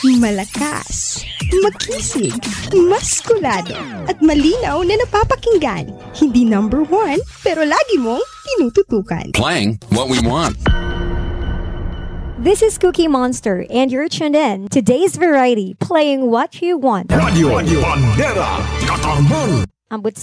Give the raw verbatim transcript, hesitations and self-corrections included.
Malakas, makisig, maskulado, at malinaw na napapakinggan. Hindi number one, pero lagi mong tinututukan. Playing what we want. This is Cookie Monster, and you're tuned in to Today's Variety, playing what you want. Radio Bandera, Katarman. Ambot